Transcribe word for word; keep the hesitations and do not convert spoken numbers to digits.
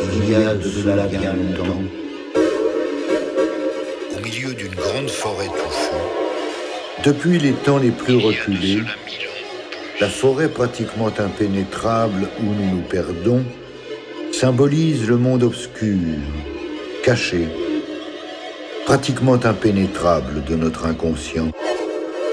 il y a de cela bien longtemps. Au milieu d'une grande forêt touffue, depuis les temps les plus reculés, la forêt pratiquement impénétrable où nous nous perdons symbolise le monde obscur, caché, pratiquement impénétrable de notre inconscient.